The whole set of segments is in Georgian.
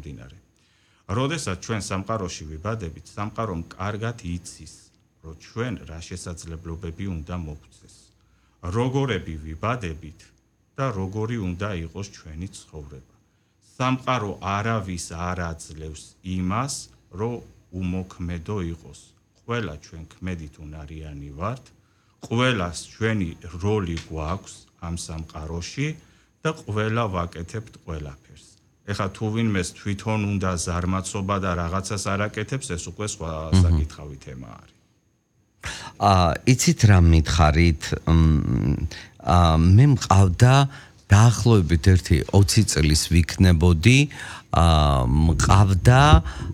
გამომდინარე. როდესაც ჩვენ სამყაროში ვიბადებით, სამყარომ კარგად იცის, რომ ჩვენ რა შესაძლებლობები უნდა მოგვცეს. როგორები ვიბადებით და როგორი უნდა იყოს ჩვენი ცხოვრება. სამყარო არავის არ აძლევს იმას, რომ უმოქმედო იყოს. ყველა ჩვენ ქმედით უნარიანი ვართ, ყველას ჩვენი როლი გვაქვს ამ სამყაროში და ყველა ვაკეთებთ ყველაფერს. ეხლა თუ ვინმეს თვითონ უნდა ზარმაცობა და რაღაცას არ აკეთებს, ეს უკვე სხვა საკითხავი თემა არის. იცით რა მითხარით? მე მყავდა დაახლოებით 20 წლის ვიქნებოდი, მყავდა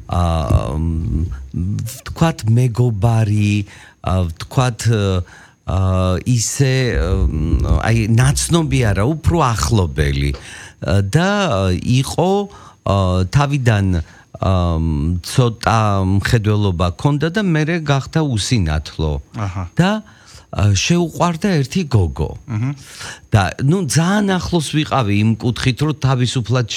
ვთქვათ მეგობარი, ვთქვათ ისე აი ნაცნობი არა, უფრო ახლობელი და იყო თავიდან ცოტა მხედველობა ჰქონდა და მე გახდა უსინათლო და შეუყვარდა ერთი გოგო. და ნუ ძალიან ახლოს ვიყავი იმ კუთხით, რომ თავისუფლად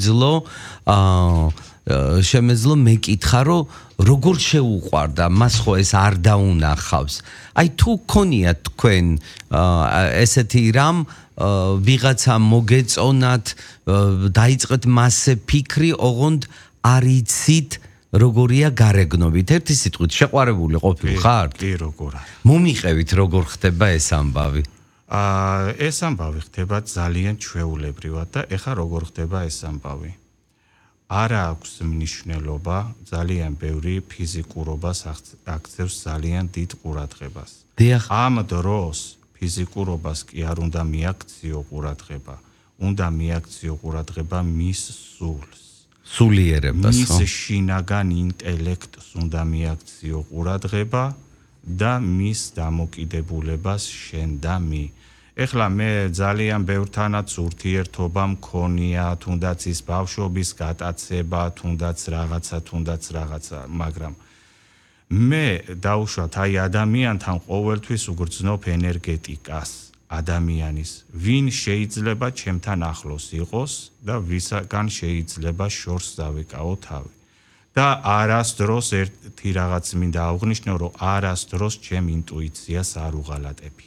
შემეძლო მეკითხა, რომ როგორ შეუყვარდა, მას ხო ეს არ დაუნახავს. აი თუ გქონიათ თქვენ ესეთი რამ ვიღაცა მოგეწონათ, დაიწყეთ მასზე ფიქრი, ოღონდ არ იცით როგორია გარეგნობით. ერთი სიტყვით შეყვარებული ყოფილი ხარ? კი, როგორ არის. მომიყევით როგორ ხდება ეს ამბავი? ეს ამბავი ხდება ძალიან ჩვეულებრივად და ეხა როგორ ხდება ეს ამბავი? არა აქვს მნიშვნელობა, ძალიან ბევრი ფიზიკურობას აქცევს ძალიან დიდ ყურადღებას. ამ დროს ფიზიკურობას კი არ უნდა მიაქციო ყურადღება, უნდა მიაქციო ყურადღება მის სულს. სულიერებას, მის შინაგან ინტელექტს უნდა მიაქციო ყურადღება და მის დამოკიდებულებას შენ და მი. ეხლა მე ძალიან ბევრთანაც ურთიერთობა მქონია, თუნდაც ის ბავშვობის გატაცება, თუნდაც რაღაცა, მაგრამ მე დავუშვათ აი ადამიანთან ყოველთვის უგრძნობ ენერგეტიკას ადამიანის, ვინ შეიძლება ჩემთან ახლოს იყოს და ვისგან შეიძლება შორს დავიკავო თავი. და არასდროს ერთი რაღაც მინდა აღვნიშნო, რომ არასდროს ჩემ ინტუიციას არ უღალატებია.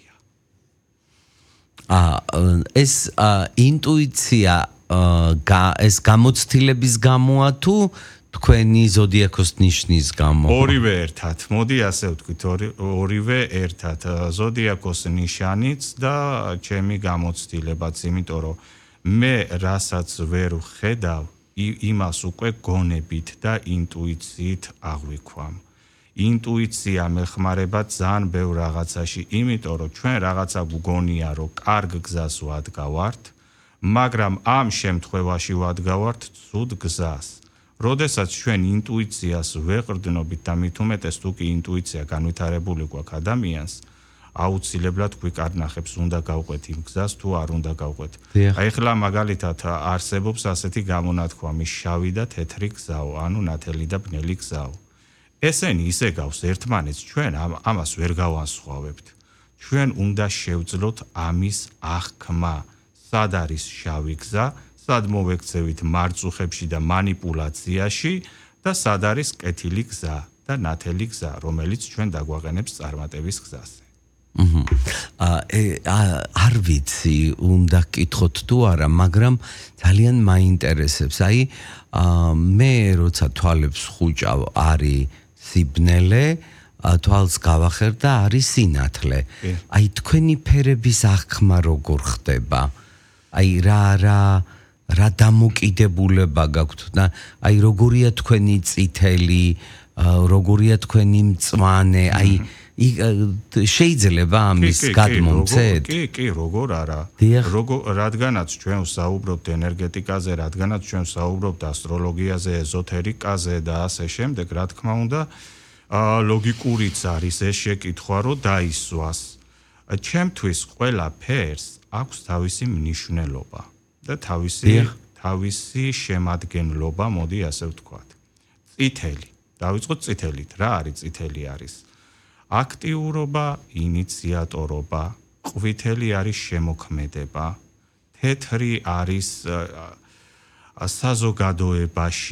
ეს ინტუიცია ეს გამოცდილების გამოა თუ თქვენი ზოდიაქოს ნიშნის გამო? ორივე ერთად. მოდი ასე ვთქვით, ორივე ერთად. ზოდიაქოს ნიშანიც და ჩემი გამოცდილებაც, იმიტომ რომ მე რასაც ვერ ვხედავ, იმას უკვე გონებით და ინტუიციით აღვიქვამ. ინტუიცია მეხმარება ძალიან ბევრ რაღაცაში, იმიტომ რომ ჩვენ რაღაცა გვგონია, რომ კარგ გზას ვადგავართ, მაგრამ ამ შემთხვევაში ვადგავართ ცუდ გზას. როდესაც ჩვენ ინტუიციას ვეყრდნობით და მით უმეტეს თუ კი ინტუიცია განვითარებული გვაქვს ადამიანს, აუცილებლად გვიკარნახებს, უნდა გავყვეთ იმ გზას თუ არ უნდა გავყვეთ. აი ახლა მაგალითად არსებობს ასეთი გამონათქვამი, შავი და თეთრი გზაო, ანუ ნათელი და ბნელი გზაო. ესენი ისე გავს ერთმანეთს, ჩვენ ამას ვერ გავანსხვავებთ. ჩვენ უნდა შევძლოთ ამის აღქმა, სად არის შავი გზა, სად მოვექცევით მარწუხებში და манипуляციაში და სად არის კეთილი გზა და ნათელი გზა, რომელიც ჩვენ დაგვაყენებს წარმატების გზაზე. არ ვიცი, უნდა გკითხოთ თუ არა, მაგრამ ძალიან მაინტერესებს. აი, მე როცა თვალებს ხუჭავ, არის სიბნელე, თვალს გავახერ და არის სინათლე. აი, თქვენი ფერების აღქმა როგორ ხდება? აი, რა დამოკიდებულება გაქვთ და აი, როგორია თქვენი წითელი, როგორია თქვენი მწვანე, აი შეიძლება ამის გადმომცეთ? კი, როგორ არა. რადგანაც ჩვენ ვსაუბრობთ ენერგეტიკაზე, რადგანაც ჩვენ ვსაუბრობთ ასტროლოგიაზე, ეზოთერიკაზე და ასე შემდეგ, რა თქმა უნდა, ლოგიკურიც არის ეს შეკითხვა, რომ დაისვას. ჩემთვის ყველა ფერს აქვს თავისი მნიშვნელობა და თავისი შემადგენლობა, მოდი ასე ვთქვათ. წითელი. დავიწყოთ წითელით. რა არის წითელი არის? აქტიურობა, ინიციატორობა, ყვითელი არის შემოქმედება, თეთრი არის საზოგადოებაში